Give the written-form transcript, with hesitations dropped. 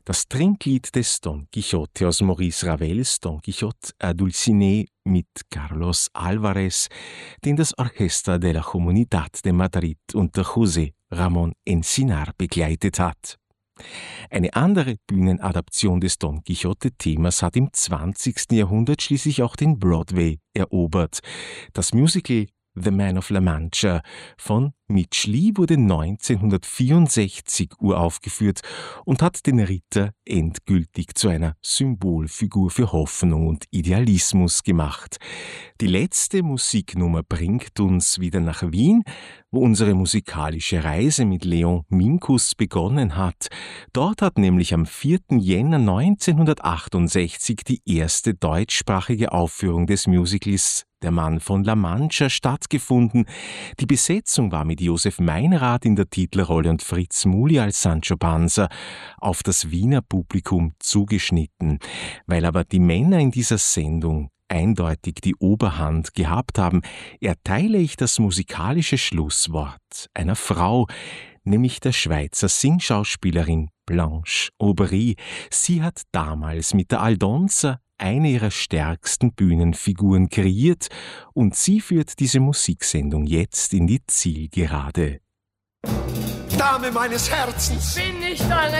Das Trinklied des Don Quixote aus Maurice Ravels Don Quixote à Dulcinea mit Carlos Alvarez, den das Orchester de la Comunidad de Madrid unter José Ramón Encinar begleitet hat. Eine andere Bühnenadaption des Don Quixote-Themas hat im 20. Jahrhundert schließlich auch den Broadway erobert. Das Musical The Man of La Mancha von Mitch Lee wurde 1964 uraufgeführt und hat den Ritter endgültig zu einer Symbolfigur für Hoffnung und Idealismus gemacht. Die letzte Musiknummer bringt uns wieder nach Wien, wo unsere musikalische Reise mit Leon Minkus begonnen hat. Dort hat nämlich am 4. Jänner 1968 die erste deutschsprachige Aufführung des Musicals Der Mann von La Mancha stattgefunden. Die Besetzung war mit Josef Meinrad in der Titelrolle und Fritz Muli als Sancho Panza auf das Wiener Publikum zugeschnitten. Weil aber die Männer in dieser Sendung eindeutig die Oberhand gehabt haben, erteile ich das musikalische Schlusswort einer Frau, nämlich der Schweizer Singschauspielerin Blanche Aubry. Sie hat damals mit der Aldonza eine ihrer stärksten Bühnenfiguren kreiert und sie führt diese Musiksendung jetzt in die Zielgerade. Dame meines Herzens! Bin nicht deine